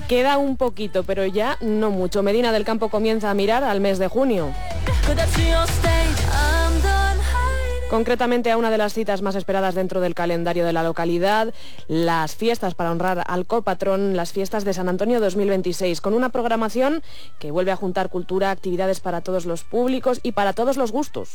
Queda un poquito, pero ya no mucho. Medina del Campo comienza a mirar al mes de junio. Concretamente a una de las citas más esperadas dentro del calendario de la localidad, las fiestas para honrar al copatrón, las fiestas de San Antonio 2026, con una programación que vuelve a juntar cultura, actividades para todos los públicos y para todos los gustos.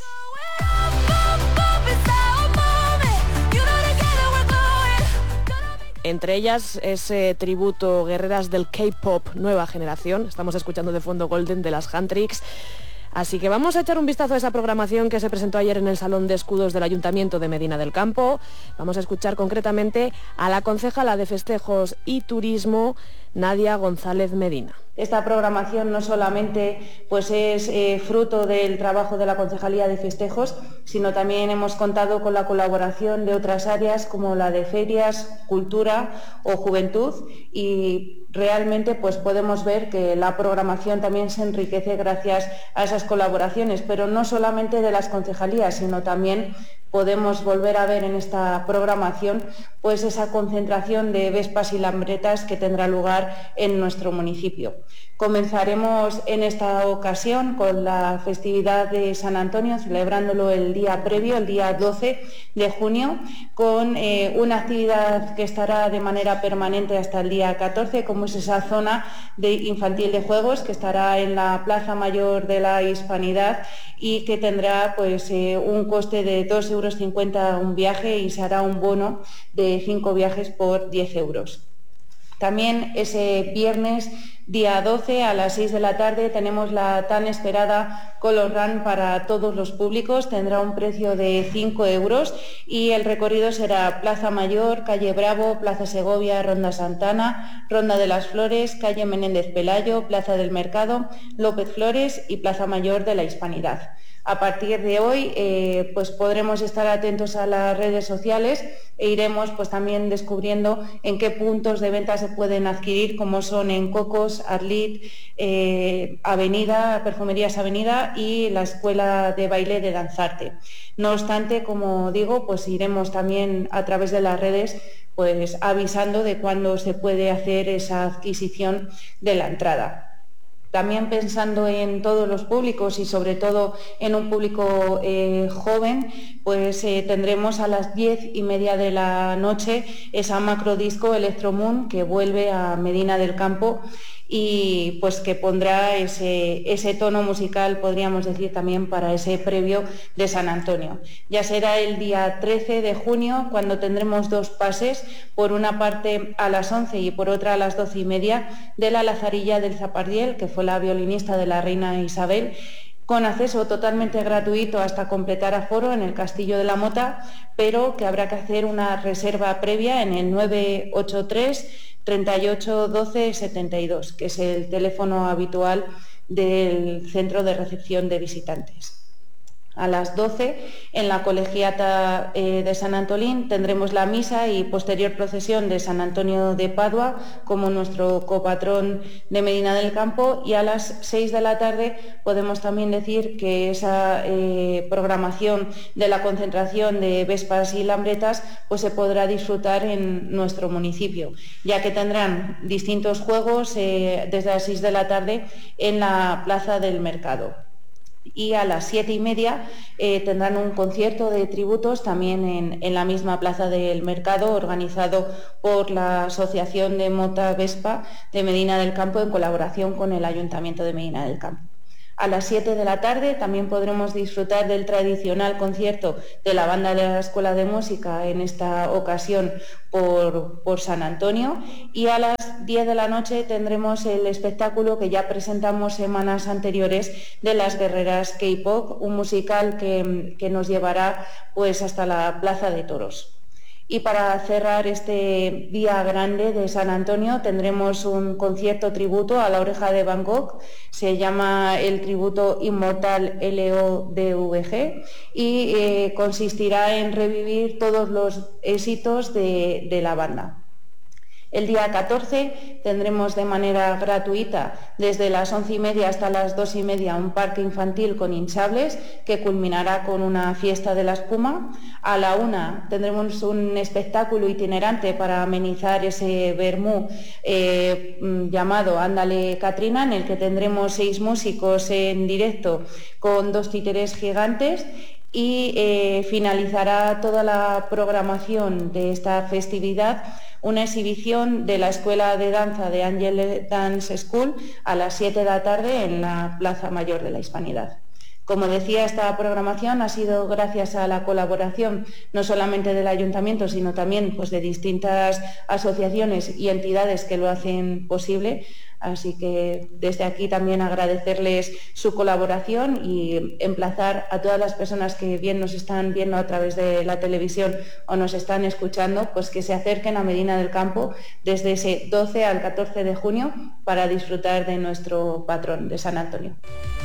Entre ellas ese tributo guerreras del K-pop, nueva generación. Estamos escuchando de fondo Golden de las Handtricks. Así que vamos a echar un vistazo a esa programación que se presentó ayer en el Salón de Escudos del Ayuntamiento de Medina del Campo. Vamos a escuchar concretamente a la concejala de Festejos y Turismo, Nadia González Medina. Esta programación no solamente pues es fruto del trabajo de la Concejalía de Festejos, sino también hemos contado con la colaboración de otras áreas como la de ferias, cultura o juventud, y realmente pues podemos ver que la programación también se enriquece gracias a esas colaboraciones, pero no solamente de las concejalías, sino también podemos volver a ver en esta programación pues esa concentración de vespas y lambretas que tendrá lugar en nuestro municipio. Comenzaremos en esta ocasión con la festividad de San Antonio, celebrándolo el día previo, el día 12 de junio, con una actividad que estará de manera permanente hasta el día 14, como es esa zona de infantil de juegos que estará en la Plaza Mayor de la Hispanidad y que tendrá pues un coste de 2,50 € un viaje y se hará un bono de 5 viajes por 10 euros. También ese viernes, día 12, a las 6 de la tarde, tenemos la tan esperada Color Run para todos los públicos. Tendrá un precio de 5 euros y el recorrido será Plaza Mayor, Calle Bravo, Plaza Segovia, Ronda Santana, Ronda de las Flores, Calle Menéndez Pelayo, Plaza del Mercado, López Flores y Plaza Mayor de la Hispanidad. A partir de hoy pues podremos estar atentos a las redes sociales e iremos pues también descubriendo en qué puntos de venta se pueden adquirir, como son en Cocos, Arlit, Avenida, Perfumerías Avenida y la Escuela de Baile de Danzarte. No obstante, como digo, pues iremos también a través de las redes pues avisando de cuándo se puede hacer esa adquisición de la entrada. También pensando en todos los públicos y sobre todo en un público joven, pues tendremos a las 10:30 de la noche esa macrodisco Electromoon que vuelve a Medina del Campo y pues que pondrá ese tono musical, podríamos decir, también para ese previo de San Antonio. Ya será el día 13 de junio cuando tendremos dos pases, por una parte a las 11 y por otra a las 12:30, de la Lazarilla del Zapardiel, que fue la violinista de la reina Isabel, con acceso totalmente gratuito hasta completar aforo en el Castillo de la Mota, pero que habrá que hacer una reserva previa en el 983 38 12 72, que es el teléfono habitual del Centro de Recepción de Visitantes. A las 12, en la Colegiata de San Antolín, tendremos la misa y posterior procesión de San Antonio de Padua como nuestro copatrón de Medina del Campo, y a las 6 de la tarde podemos también decir que esa programación de la concentración de vespas y lambretas pues se podrá disfrutar en nuestro municipio, ya que tendrán distintos juegos desde las 6 de la tarde en la Plaza del Mercado. Y a las 7:30 tendrán un concierto de tributos también en la misma Plaza del Mercado, organizado por la Asociación de Mota Vespa de Medina del Campo en colaboración con el Ayuntamiento de Medina del Campo. A las 7 de la tarde también podremos disfrutar del tradicional concierto de la banda de la Escuela de Música, en esta ocasión por San Antonio, y a las 10 de la noche tendremos el espectáculo que ya presentamos semanas anteriores de las Guerreras K-pop, un musical que nos llevará pues hasta la Plaza de Toros. Y para cerrar este día grande de San Antonio tendremos un concierto tributo a La Oreja de Van Gogh, se llama el tributo Inmortal LODVG, y consistirá en revivir todos los éxitos de la banda. El día 14 tendremos de manera gratuita desde las 11:30 hasta las 2:30 un parque infantil con hinchables que culminará con una fiesta de la espuma. A la 1 tendremos un espectáculo itinerante para amenizar ese vermú llamado Ándale Catrina, en el que tendremos 6 músicos en directo con 2 títeres gigantes. Y finalizará toda la programación de esta festividad una exhibición de la Escuela de Danza de Angel Dance School a las 7 de la tarde en la Plaza Mayor de la Hispanidad. Como decía, esta programación ha sido gracias a la colaboración no solamente del Ayuntamiento, sino también pues, de distintas asociaciones y entidades que lo hacen posible. Así que desde aquí también agradecerles su colaboración y emplazar a todas las personas que bien nos están viendo a través de la televisión o nos están escuchando, pues que se acerquen a Medina del Campo desde ese 12 al 14 de junio para disfrutar de nuestro patrón de San Antonio.